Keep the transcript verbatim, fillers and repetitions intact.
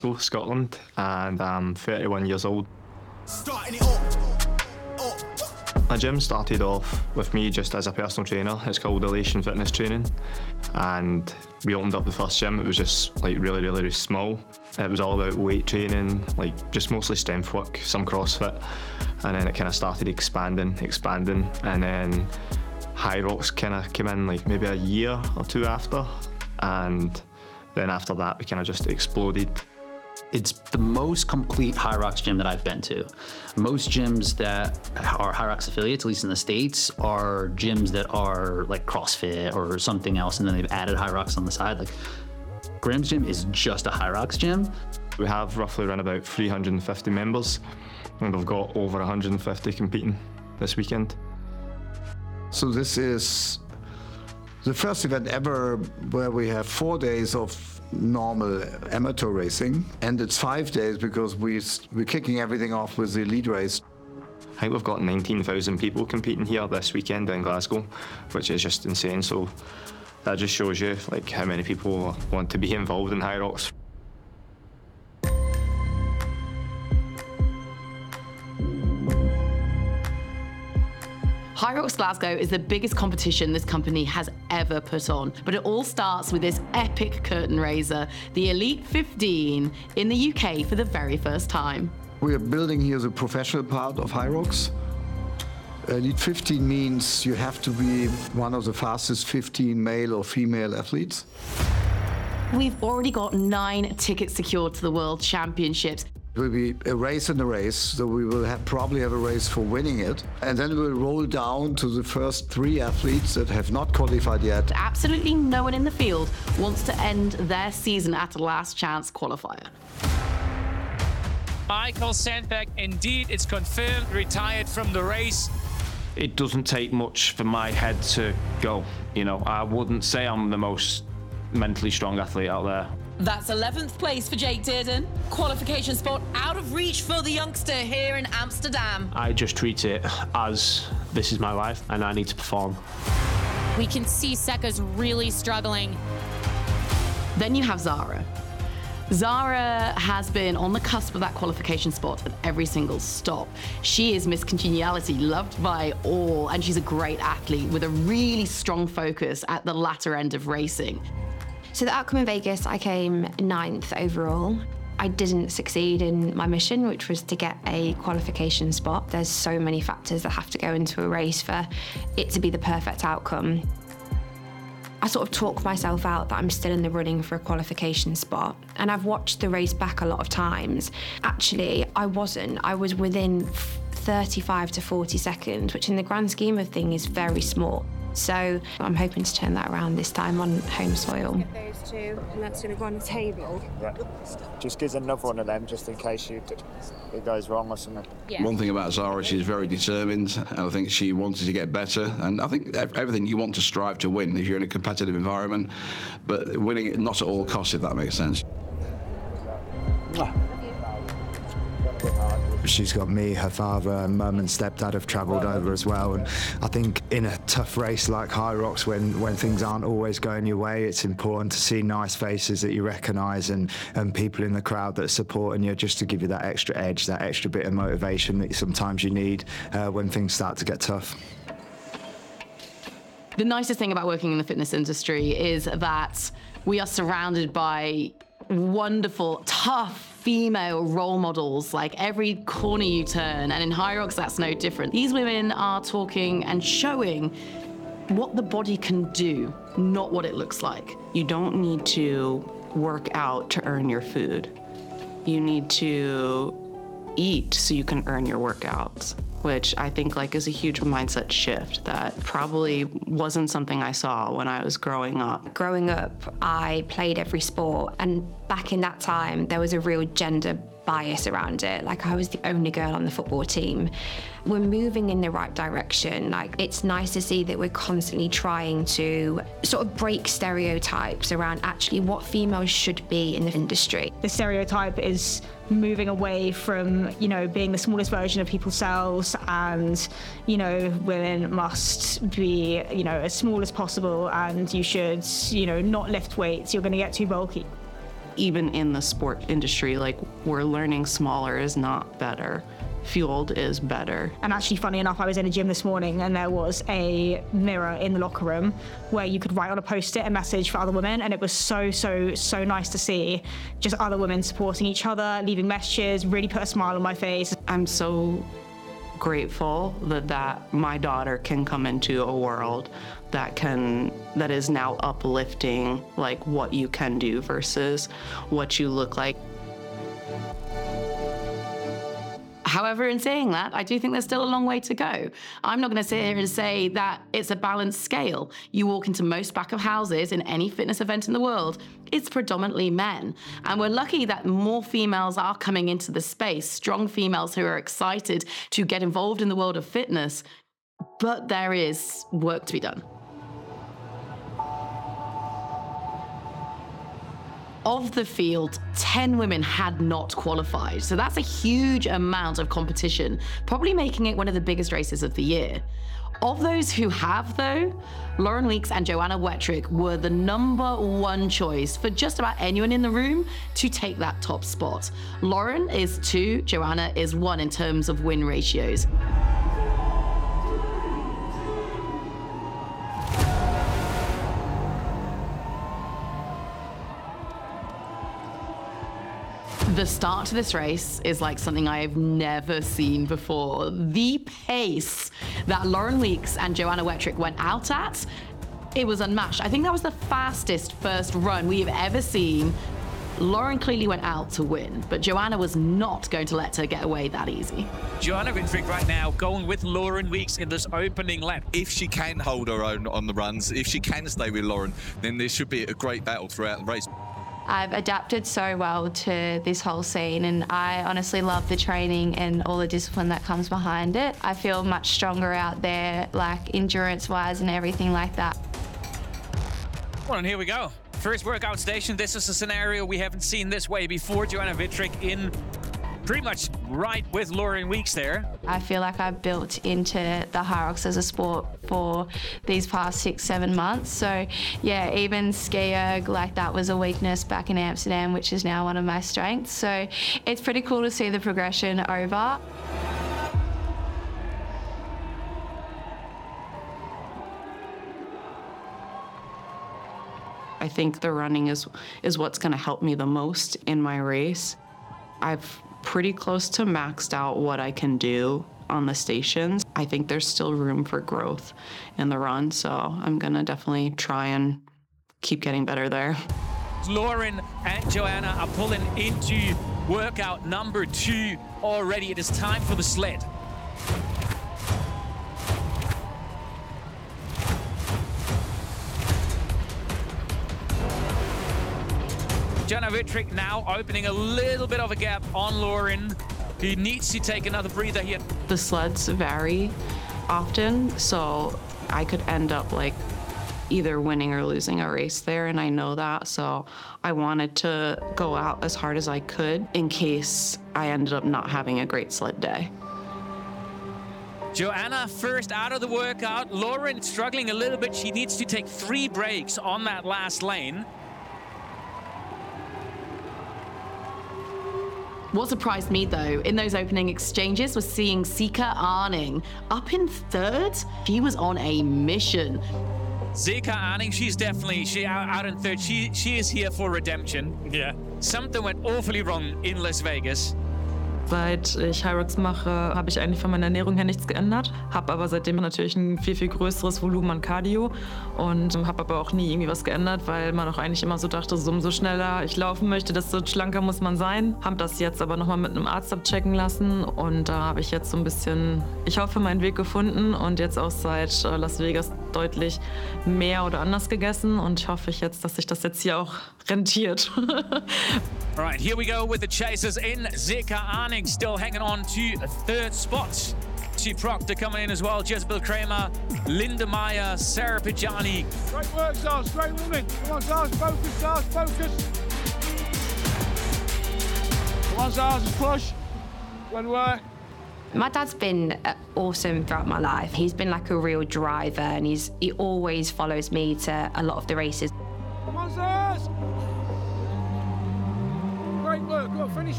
Glasgow, Scotland, and I'm thirty-one years old. Starting it up, up. My gym started off with me just as a personal trainer. It's called Elation Fitness Training, and we opened up the first gym. It was just like really, really, really small. It was all about weight training, like just mostly strength work, some CrossFit, and then it kind of started expanding, expanding, and then Hyrox kind of came in like maybe a year or two after, and then after that we kind of just exploded. It's the most complete Hyrox gym that I've been to. Most gyms that are Hyrox affiliates, at least in the States, are gyms that are like CrossFit or something else, and then they've added Hyrox on the side. Like Graham's gym is just a Hyrox gym. We have roughly around about three hundred fifty members, and we've got over one hundred fifty competing this weekend. So this is the first event ever where we have four days of normal amateur racing, and it's five days because we, we're kicking everything off with the elite race. I think we've got nineteen thousand people competing here this weekend in Glasgow, which is just insane. So that just shows you like how many people want to be involved in Hyrox. Hyrox Glasgow is the biggest competition this company has ever put on, but it all starts with this epic curtain raiser, the Elite fifteen, in the U K for the very first time. We are building here the professional part of Hyrox. Elite fifteen means you have to be one of the fastest fifteen male or female athletes. We've already got nine tickets secured to the World Championships. It will be a race in a race, so we will have, probably have a race for winning it. And then we'll roll down to the first three athletes that have not qualified yet. Absolutely no one in the field wants to end their season at a last chance qualifier. Michael Sandbeck, indeed, it's confirmed, retired from the race. It doesn't take much for my head to go. You know, I wouldn't say I'm the most mentally strong athlete out there. That's eleventh place for Jake Dearden. Qualification spot out of reach for the youngster here in Amsterdam. I just treat it as this is my life and I need to perform. We can see Seka's really struggling. Then you have Zara. Zara has been on the cusp of that qualification spot at every single stop. She is Miss Congeniality, loved by all, and she's a great athlete with a really strong focus at the latter end of racing. So the outcome in Vegas, I came ninth overall. I didn't succeed in my mission, which was to get a qualification spot. There's so many factors that have to go into a race for it to be the perfect outcome. I sort of talk myself out that I'm still in the running for a qualification spot. And I've watched the race back a lot of times. Actually, I wasn't. I was within thirty-five to forty seconds, which in the grand scheme of things is very small. So I'm hoping to turn that around this time on home soil. Get those two, and that's going to go on the table. Right. Just gives another one of them, just in case you, it goes wrong or something. Yeah. One thing about Zara, she's very determined, and I think she wanted to get better. And I think everything you want to strive to win if you're in a competitive environment, but winning it not at all costs, if that makes sense. She's got me, her father, and mum and stepdad have travelled over as well. And I think in a tough race like Hyrox, when, when things aren't always going your way, it's important to see nice faces that you recognise and, and people in the crowd that are supporting you, just to give you that extra edge, that extra bit of motivation that sometimes you need uh, when things start to get tough. The nicest thing about working in the fitness industry is that we are surrounded by wonderful, tough female role models, like every corner you turn, and in Hyrox that's no different. These women are talking and showing what the body can do, not what it looks like. You don't need to work out to earn your food. You need to eat so you can earn your workouts, which I think like is a huge mindset shift that probably wasn't something I saw when I was growing up. Growing up, I played every sport, and back in that time, there was a real gender bias around it. Like, I was the only girl on the football team. We're moving in the right direction. Like, it's nice to see that we're constantly trying to sort of break stereotypes around actually what females should be in the industry. The stereotype is moving away from, you know, being the smallest version of people's selves, and, you know, women must be, you know, as small as possible, and you should, you know, not lift weights, you're going to get too bulky. even in the sport industry, like we're learning smaller is not better. Fueled is better. And actually, funny enough, I was in a gym this morning and there was a mirror in the locker room where you could write on a post-it a message for other women, and it was so, so, so nice to see just other women supporting each other, leaving messages, really put a smile on my face. I'm so grateful that, that my daughter can come into a world that can that is now uplifting like what you can do versus what you look like. However, in saying that, I do think there's still a long way to go. I'm not going to sit here and say that it's a balanced scale. You walk into most back of houses in any fitness event in the world, it's predominantly men. And we're lucky that more females are coming into the space, strong females who are excited to get involved in the world of fitness. But there is work to be done. Of the field, ten women had not qualified. So that's a huge amount of competition, probably making it one of the biggest races of the year. Of those who have, though, Lauren Weeks and Joanna Wetrick were the number one choice for just about anyone in the room to take that top spot. Lauren is two, Joanna is one in terms of win ratios. The start to this race is like something I have never seen before. The pace that Lauren Weeks and Joanna Wetrick went out at, it was unmatched. I think that was the fastest first run we have ever seen. Lauren clearly went out to win, but Joanna was not going to let her get away that easy. Joanna Wetrick right now going with Lauren Weeks in this opening lap. If she can hold her own on the runs, if she can stay with Lauren, then there should be a great battle throughout the race. I've adapted so well to this whole scene, and I honestly love the training and all the discipline that comes behind it. I feel much stronger out there, like endurance-wise and everything like that. Well, and here we go. First workout station. This is a scenario we haven't seen this way before. Joanna Wetrick in pretty much right with Lauren Weeks there. I feel like I've built into the Hyrox as a sport for these past six, seven months. So yeah, even ski erg, like that was a weakness back in Amsterdam, which is now one of my strengths. So it's pretty cool to see the progression over. I think the running is is what's going to help me the most in my race. I've pretty close to maxed out what I can do on the stations. I think there's still room for growth in the run, so I'm gonna definitely try and keep getting better there. Lauren and Joanna are pulling into workout number two already. It is time for the sled. Joanna Wetrick now opening a little bit of a gap on Lauren. He needs to take another breather here. The sleds vary often, so I could end up like either winning or losing a race there, and I know that, so I wanted to go out as hard as I could in case I ended up not having a great sled day. Joanna first out of the workout. Lauren struggling a little bit. She needs to take three breaks on that last lane. What surprised me, though, in those opening exchanges was seeing Sika Arning up in third. She was on a mission. Sika Arning, she's definitely she out, out in third. She she is here for redemption. Yeah. Something went awfully wrong in Las Vegas. Seit ich Hyrox mache, habe ich eigentlich von meiner Ernährung her nichts geändert, habe aber seitdem natürlich ein viel, viel größeres Volumen an Cardio und habe aber auch nie irgendwie was geändert, weil man auch eigentlich immer so dachte, so umso schneller ich laufen möchte, desto schlanker muss man sein. Habe das jetzt aber nochmal mit einem Arzt abchecken lassen und da habe ich jetzt so ein bisschen, ich hoffe, meinen Weg gefunden und jetzt auch seit Las Vegas deutlich mehr oder anders gegessen und ich hoffe jetzt, dass sich das jetzt hier auch rentiert. All right, here we go with the chasers in. Sika Arning still hanging on to a third spot. T. Proctor coming in as well. Jezebel Kramer, Linda Meyer, Sarah Pijani. Great work, Zars. Great running. Come on, Zars. Focus, Zars. Focus. Come on, Zars. Push. Good work. My dad's been awesome throughout my life. He's been like a real driver, and he's he always follows me to a lot of the races. Come on, Zars. great work. Go on, finish